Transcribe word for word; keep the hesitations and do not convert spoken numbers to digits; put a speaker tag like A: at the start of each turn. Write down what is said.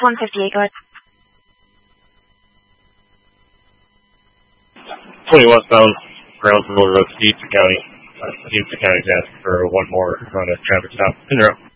A: one fifty-eight, go ahead.
B: twenty westbound, Brownsville Road, Stevenson County. Uh, Stevenson County's asked for one more on a traffic stop. In row.